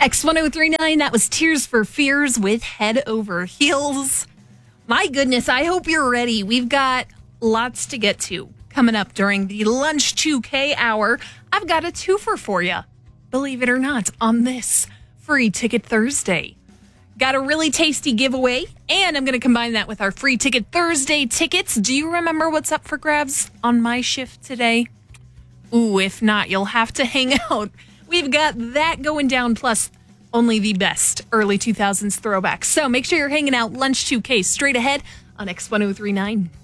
X1039, that was Tears for Fears with Head Over Heels. My goodness, I hope you're ready. We've got lots to get to coming up during the Lunch 2K hour. I've got a twofer for you, believe it or not, on this Free Ticket Thursday. Got a really tasty giveaway, and I'm going to combine that with our Free Ticket Thursday tickets. Do you remember what's up for grabs on my shift today? Ooh, if not, you'll have to hang out. We've got that going down, plus only the best early 2000s throwbacks. So make sure you're hanging out. Lunch 2K straight ahead on X1039.